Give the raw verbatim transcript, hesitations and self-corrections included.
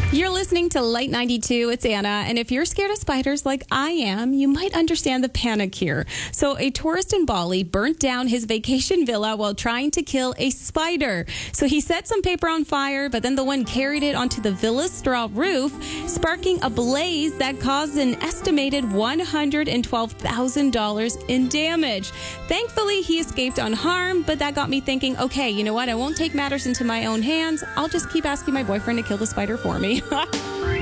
You're listening to Light ninety-two. It's Anna. And if you're scared of spiders like I am, you might understand the panic here. So a tourist in Bali burnt down his vacation villa while trying to kill a spider. So he set some paper on fire, but then the wind carried it onto the villa's straw roof, sparking a blaze that caused an estimated one hundred twelve thousand dollars in damage. Thankfully, he escaped unharmed, but that got me thinking, okay, you know what? I won't take matters into my own hands. I'll just keep asking my boyfriend to kill the spider for me.